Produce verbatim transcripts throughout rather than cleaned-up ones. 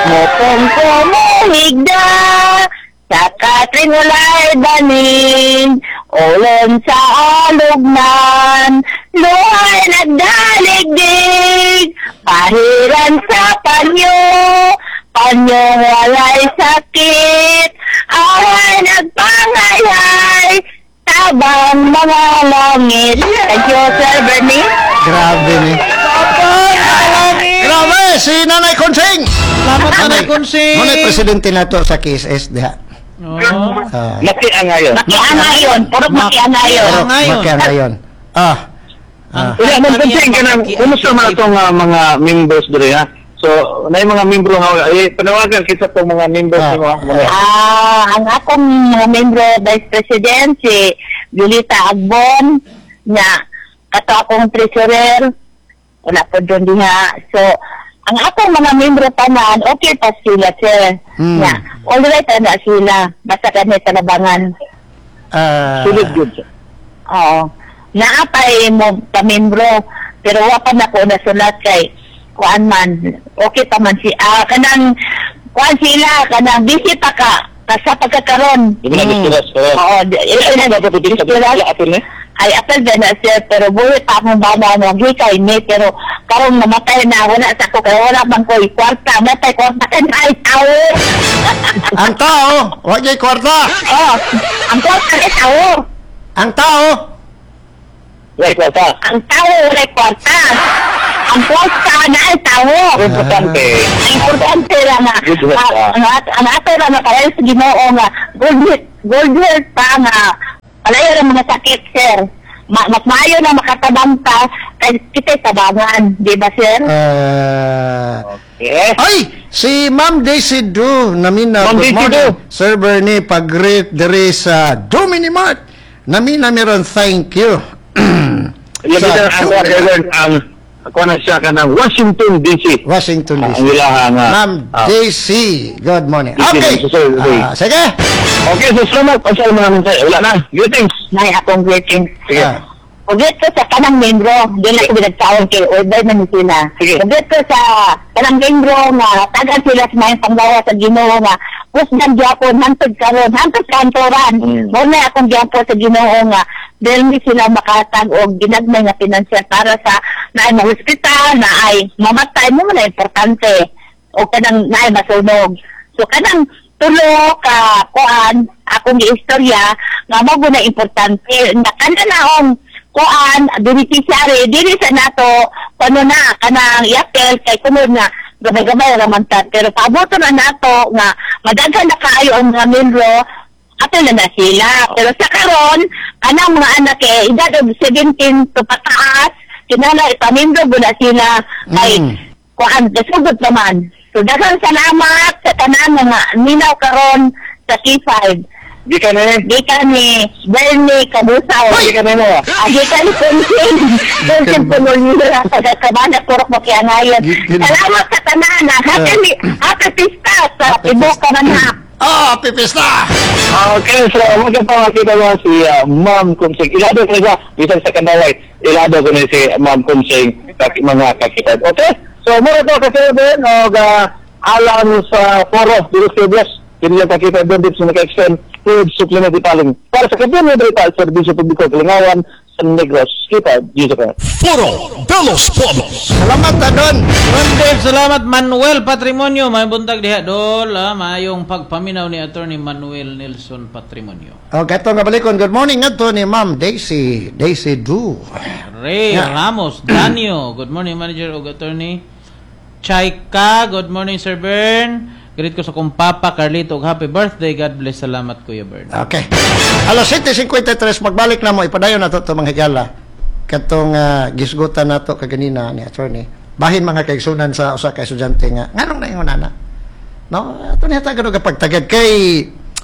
mo pong kumuhigda sa katrinulay banin, ulon sa alugnan, luhay nagdaligdig, pahiran sa panyo, panyo walay sakit, away nagpangayay, tabang mga langit. Thank you, Sir Bernie. Grabe ni. Grabe, si Nanay Konsing. Salamat, Nanay Konsing. Manay presidente na to sa K S S diha. Oh. Ah. Makiangayon. Makiangayon. Puro makiangayon. Pero Makiangayon. makiangayon. Ah. Ah. Iya, magpaping ka ng kumusta man itong uh, mga members dito, ha? So, na yung mga membro nga, eh, panawagan kita itong mga members Ah. mo, ha? Ah, ang akong mga membro Vice President si Julita Agbon na kato akong treasurer wala po doon diha. So, ang akong mga membro tanan, okay pa sila, sir. Hmm. Na, all right na sila. Basta kami talabangan. Ah. Sulit good. Oo. Naapay mo pamembro, pero wapa na ko nasulat kay kuan man. Okay pa man si ah, kanang kuan sila, kanang busy pa ka. Sa pagkakaroon. Di mo na gusto na, sir. Oo. Ito na Ano ba ito din sa bisaya apil na? ay apel ba na sir, pero buhay pa akong bana na gikay ni, pero karong namatay na, wala sa ko, kaya wala bang ko kwarta, matay kwarta ka na ay tao. Ang tao, wag jay kwarta. Oh, ang kwarta ay tao. Ang tao, Right, kwarta. Ang tao wala kwarta. Ang kwarta na ay tao. Importante. Ang importante lang nga, Good work, ang ah. ang at- ang ato lang nga parehas sa Ginoo nga, gold health, gold health pa nga, palayo ng mga sakit, sir. Ma mas maayo na makatabang ka, kay kita'y tabangan, di ba, sir? ah, Yes. ay, si Ma'am Daisy Du, namina, Ma'am good Daisy morning. Du. Sir Bernie, pag-greet diri sa Domini Mart. Namina meron, thank you. Yan Sa- din ang ang ang ako na siya ka ng Washington, D C. Washington, D C. Ang ilaha nga. Ma'am Ah. Daisy, good morning. Daisy, Okay. Daisy, sir, Daisy. Ah, sige. Okay, so salamat. Ang salamat namin sa'yo. Wala na. Greetings. Nay, akong greetings. Sige. Ah. Ugit ko sa kanang membro, di na ko binagtaon kay order na ni sila. Sige. Ugit ko sa kanang membro nga, tagan sila sa mga panggawa sa Ginoo nga, pusdan gyapon hantod karon, hantod kantoran. Mm. Mo na akong gyapon sa Ginoo nga, dahil ni sila makatag og ginagmay nga pinansyal para sa naay mga hospital, naay mamatay mo na importante. O kanang naay masunog. So kanang tulo ka kuan akong giistorya nga mo na importante na kana naong kuan beneficiary dili sa nato kuno na kanang yapel kay kuno na gamay-gamay raman ta, pero paabot na nato nga madaghan na kaayo ang mga membro ato na na sila, pero sa karon kanang mga anak eh edad of seventeen to pataas kinala ipamembro na sila kay Mm. kuan kasugod naman. So daghang salamat sa tanan nga minaw karon sa K five. Di ka na eh. Gikan ni Bernie Kabusaw. Di ka na mo. Ah, gikan ni Kunsin. Kunsin Pululira sa Kabana Turok Makiangayon. Gikan. Salamat sa tanan. ah. Happy, happy pista sa Ibuka Manhak. Oh, pipista. Okay, so magkapakita mo si uh, Ma'am Kumsing. Ilado ko na siya. Bisan sa Kandaway. Ilado ko na si Ma'am Kumsing. Kaki, mga kakitan. Okay? So, muna ito kasi din. O, uh, alam sa foro. Dito sa Diyos. Hindi yung kakita doon dito sa naka-extend food supplement ipaling. Para sa kabin mo dito al Servicio Publiko Kalingawan sa Negros. Kita, dito ka. Foro de los Pueblos. Salamat ta doon. Ron Dave, salamat. Manuel Patrimonio, may buntag diha dol, ah, mayong pagpaminaw ni Attorney Manuel Nelson Patrimonio. Oh, gato nga balikon. Good morning nga ni Ma'am Daisy. Daisy Du. Ray Yeah. Ramos, Danio, good morning Manager og Attorney. Chaika, good morning Sir Bern. Greet ko sa kong Papa Carlito og happy birthday. God bless. Salamat Kuya Bern. Okay. Alas seven fifty-three, magbalik na mo. Ipadayon na to, to mga higala. Katong uh, gisgutan na to kaganina ni attorney. Bahin mga kaigsunan sa usa ka estudyante nga. Nganong na yung nana? No? Ito niya tagad kapag tagad kay...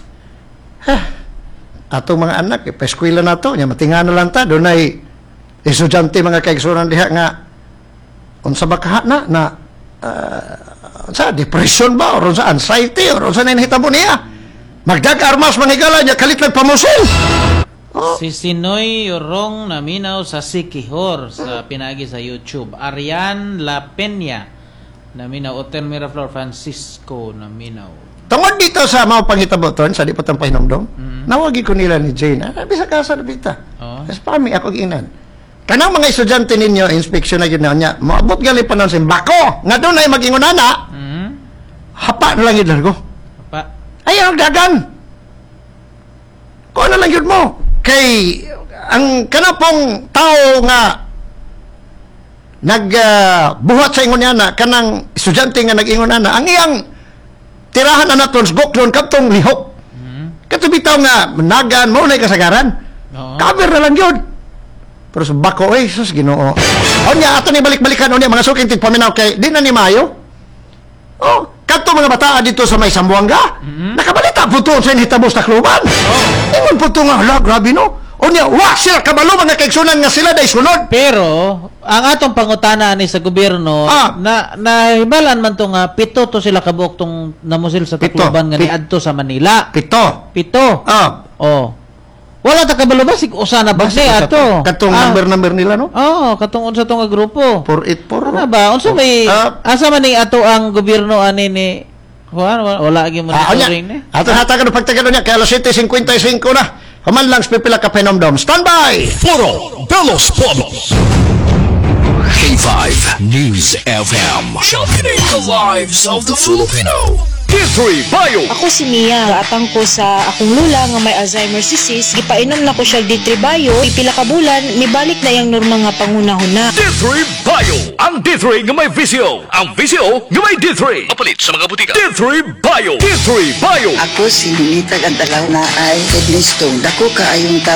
Ha? Atong mga anak, ipeskwila na to. Nya matinga na lang ta. Doon ay estudyante mga kaigsunan diha nga unsa ba kaha na na uh, sa depression ba o sa anxiety o sa nanghitabo niya magdag-armas manghigala niya kalit nagpamusil. Oh. Si Sinoy Yorong naminaw sa Sikihor sa pinagi sa YouTube. Arian La Peña. Naminaw. Hotel Miraflor, Francisco, Naminaw. Tungod dito sa mga pangitaboton, sa di pa tang pahinomdom, Mm. nawagi ko nila ni Jane. Ah, bisa ka sa nabita. Oh. Kasi pami ako ginan. Kanang mga estudyante ninyo, inspection na yun na niya, maabot gali pa nun sa bako, nga doon ay mag-ingunana, Hmm? hapa na lang yun largo. Pa? Ayaw, dagan! Kung ano lang yun mo? Kay, ang kanapong tao nga nagbuhat sa ingunana, kanang estudyante nga nag-ingunana, ang iyang tirahan na naton, sgoklon, katong lihok. Hmm? Katubitaw nga, nagan, maulay kasagaran. Oo. Cover na lang yun. Pero sa bako, eh, sus, ginoo. O niya, ato ni balik-balikan, o niya, mga suking tigpaminaw kay, di na ni Mayo. Oh, kanto mga bataa dito sa may Sambuanga, Mhm. nakabalita po to sa inhitabos na kluban. Oh. Ingon po to nga, hala, grabe no. O niya, wa sila kabalo mga kaigsunan nga sila day sunod. Pero, ang atong pangutana ni sa gobyerno, Ah. na nahibalan man to nga, pito to sila kabuok tong namusil sa Pito. Tacloban nga Pit- niadto sa Manila. Pito. Pito. Ah, Oh. Wala ta kabalo ba sig usa na ba basta ni sa- ato? katong Ah. number-number nila, no? Oh, katong unsa tong nga grupo. four eight four. Ano ba? Unsa may Ah. asa man ni ato ang gobyerno ani ni Juan, wala, wala gyud Ah, o niya, monitoring ni. ato hatagan ng pagtagan niya, kaya alas seven fifty-five na. Human lang, pipila ka penomdom. Stand by! Foro de los Pueblos. K five News F M. Championing the lives of the Filipino. D three Bio. Ako si Mia, atang ko sa akong lula nga may Alzheimer's disease, gipainom na ko siya D three Bio, pipila ka bulan, mibalik na yung norma nga pangunahuna. D three Bio. Ang D three nga may visyo. Ang visyo nga may D three. Kapalit sa mga butika. D three Bio. D three Bio. Ako si Ninita Gantalaw na ay kidney stone. Dako kaayong